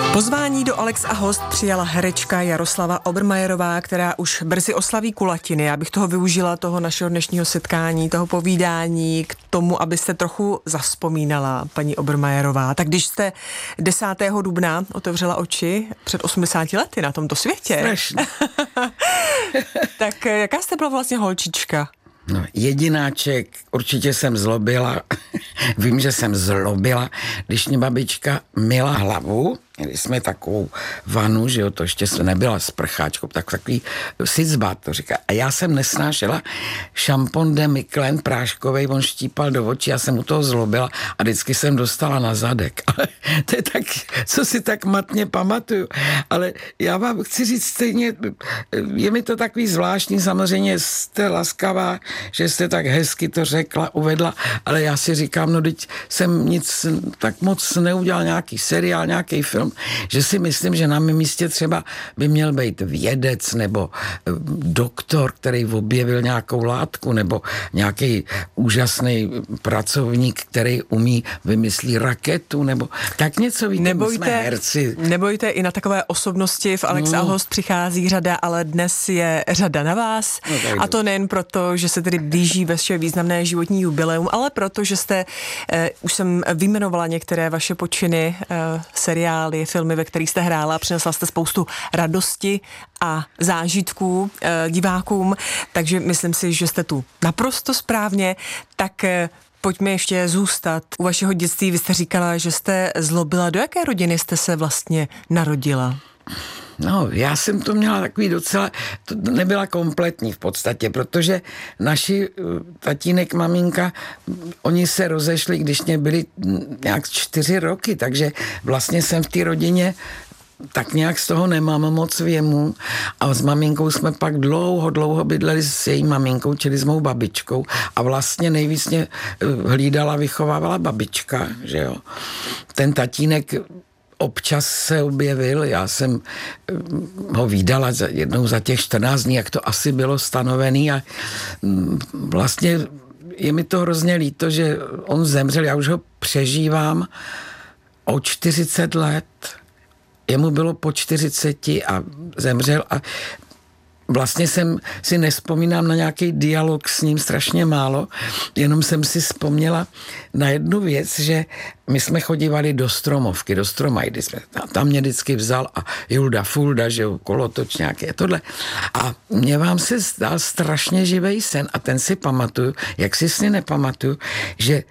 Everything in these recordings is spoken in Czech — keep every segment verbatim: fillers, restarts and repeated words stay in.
Pozvání do Alex a host přijala herečka Jaroslava Obermajerová, která už brzy oslaví kulatiny. Já bych toho využila, toho našeho dnešního setkání, toho povídání k tomu, abyste trochu zavzpomínala, paní Obermajerová. Tak když jste desátého dubna otevřela oči před osmdesáti lety na tomto světě, strašně. tak jaká jste byla vlastně holčička? No, jedináček, určitě jsem zlobila, vím, že jsem zlobila, když mě babička myla hlavu, měli jsme takovou vanu, že jo, to ještě nebyla sprcháčkou, tak takový sicbát, to říká. A já jsem nesnášela šampon de Michelin práškovej, on štípal do očí, já jsem u toho zlobila a vždycky jsem dostala na zadek. Ale to je tak, co si tak matně pamatuju. Ale já vám chci říct stejně, je mi to takový zvláštní, samozřejmě jste laskavá, že jste tak hezky to řekla, uvedla, ale já si říkám, no teď jsem nic tak moc neudělal, nějaký seriál, nějaký film, že si myslím, že na mém místě třeba by měl být vědec nebo doktor, který objevil nějakou látku, nebo nějaký úžasný pracovník, který umí vymyslí raketu, nebo tak něco, víte, nebojte, jsme herci. Nebojte, i na takové osobnosti v Alex no. a host přichází řada, ale dnes je řada na vás. No, a to nejen proto, že se tedy blíží vaše významné životní jubileum, ale proto, že jste, eh, už jsem vyjmenovala některé vaše počiny, eh, seriály, filmy, ve kterých jste hrála, přinesla jste spoustu radosti a zážitků eh, divákům, takže myslím si, že jste tu naprosto správně, tak eh, pojďme ještě zůstat u vašeho dětství. Vy jste říkala, že jste zlobila. Do jaké rodiny jste se vlastně narodila? No, já jsem to měla takový docela, to nebyla kompletní v podstatě, protože naši tatínek, maminka, oni se rozešli, když mě byli nějak čtyři roky, takže vlastně jsem v té rodině tak nějak z toho nemám moc věmu a s maminkou jsme pak dlouho, dlouho bydleli s její maminkou, čili s mou babičkou a vlastně nejvíc mě hlídala, vychovávala babička, že jo. Ten tatínek občas se objevil, já jsem ho vídala za, jednou za těch čtrnáct dní, jak to asi bylo stanovený a vlastně je mi to hrozně líto, že on zemřel, já už ho přežívám o čtyřicet let, jemu bylo po čtyřiceti a zemřel a vlastně jsem si nespomínám na nějaký dialog s ním strašně málo, jenom jsem si vzpomněla na jednu věc, že my jsme chodívali do Stromovky, do Stromajdy jsme, tam mě vždycky vzal a Julda Fulda, že jo, kolotoč nějaké tohle. A mě vám se zdal strašně živej sen a ten si pamatuju, jak si sny nepamatuju, že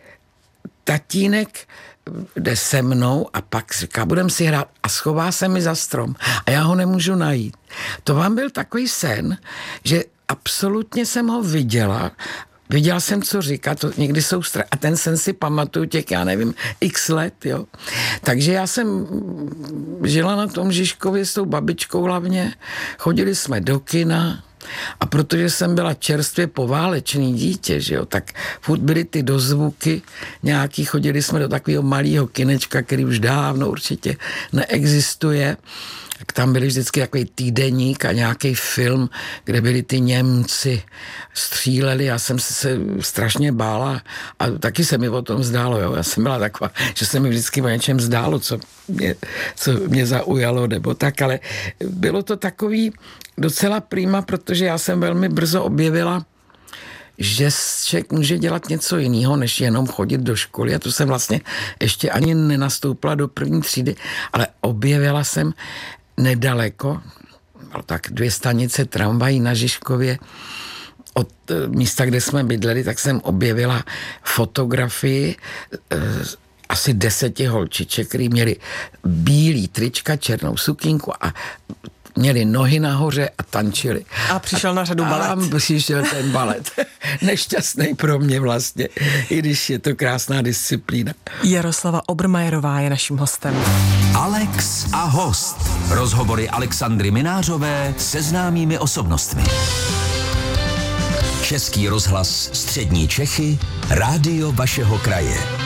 tatínek jde se mnou a pak říká, budem si hrát a schová se mi za strom a já ho nemůžu najít. To vám byl takový sen, že absolutně jsem ho viděla, viděla jsem, co říká, to někdy jsou stra... a ten sen si pamatuju těch, já nevím, x let, jo. Takže já jsem žila na tom Žižkově s tou babičkou hlavně, chodili jsme do kina, a protože jsem byla čerstvě poválečný dítě, že jo, tak furt byly ty dozvuky nějaký, chodili jsme do takového malého kinečka, který už dávno určitě neexistuje. Tak tam byly vždycky takový týdeník a nějaký film, kde byli ty Němci stříleli, já jsem se strašně bála a taky se mi o tom zdálo, jo. Já jsem byla taková, že se mi vždycky o něčem zdálo, co mě, co mě zaujalo, nebo tak, ale bylo to takový docela prima, protože já jsem velmi brzo objevila, že člověk může dělat něco jiného, než jenom chodit do školy. A to jsem vlastně ještě ani nenastoupila do první třídy, ale objevila jsem nedaleko, tak dvě stanice tramvají na Žižkově, od místa, kde jsme bydleli, tak jsem objevila fotografii asi deseti holčiček, který měli bílý trička, černou sukínku a měli nohy nahoře a tančili. A přišel a, na řadu balet. A přišel ten balet. Nešťastný pro mě vlastně, i když je to krásná disciplína. Jaroslava Obermajerová je naším hostem. Alex a host. Rozhovory Alexandry Minářové se známými osobnostmi. Český rozhlas Střední Čechy, rádio vašeho kraje.